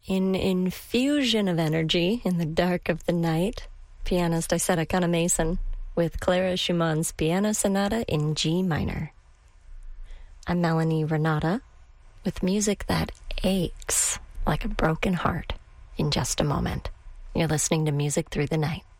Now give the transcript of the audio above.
in infusion of energy in the dark of the night, pianist Isetta Gunnar-Mason with Clara Schumann's Piano Sonata in G minor. I'm Melanie Renata with music that aches like a broken heart in just a moment. You're listening to Music Through the Night.